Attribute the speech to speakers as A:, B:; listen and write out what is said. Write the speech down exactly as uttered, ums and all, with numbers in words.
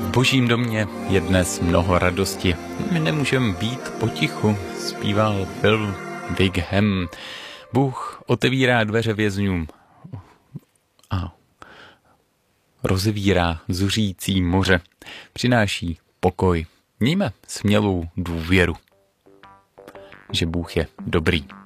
A: V Božím domě je dnes mnoho radosti. My nemůžeme být potichu, zpíval Phil Wickham. Bůh otevírá dveře vězňům a rozevírá zuřící moře. Přináší pokoj. Mějme smělou důvěru, že Bůh je dobrý.